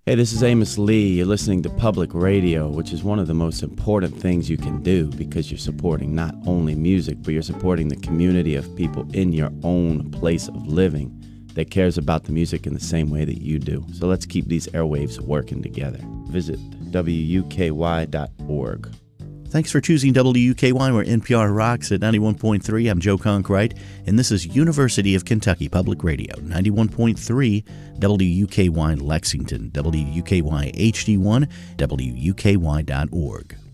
Hey, this is Amos Lee. You're listening to Public Radio, which is one of the most important things you can do because you're supporting not only music, but you're supporting the community of people in your own place of living that cares about the music in the same way that you do. So let's keep these airwaves working together. Visit wuky.org. Thanks for choosing WUKY, where NPR rocks at 91.3. I'm Joe Conkright, and this is University of Kentucky Public Radio, 91.3 WUKY Lexington, WUKY HD1, WUKY.org.